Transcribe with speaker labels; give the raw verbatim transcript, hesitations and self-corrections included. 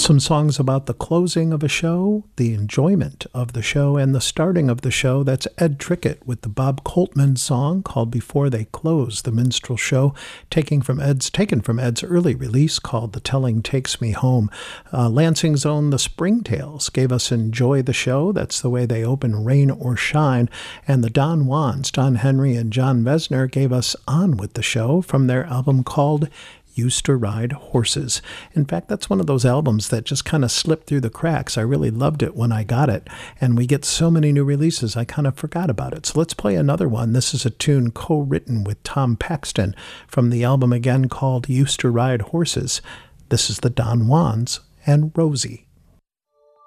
Speaker 1: Some songs about the closing of a show, the enjoyment of the show, and the starting of the show. That's Ed Trickett with the Bob Coltman song called Before They Close the Minstrel Show, taking from Ed's, taken from Ed's early release called The Telling Takes Me Home. Uh, Lansing's own The Springtails gave us Enjoy the Show. That's the way they open Rain or Shine. And the Don Juans, Don Henry and John Vesner, gave us On with the Show from their album called Used to Ride Horses. In fact, that's one of those albums that just kind of slipped through the cracks. I really loved it when I got it, and we get so many new releases, I kind of forgot about it. So let's play another one. This is a tune co-written with Tom Paxton from the album again called Used to Ride Horses. This is the Don Juans and Rosie.